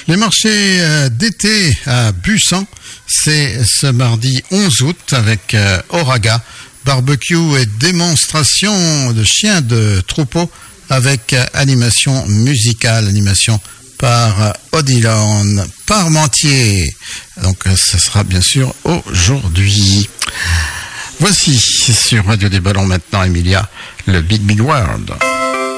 Les marchés d'été à Bussan, c'est ce mardi 11 août avec Auraga, barbecue et démonstration de chiens de troupeau avec animation musicale, animation par Odilon Parmentier. Donc ce sera bien sûr aujourd'hui. Voici sur Radio des Ballons maintenant, Emilia, le Big Big World.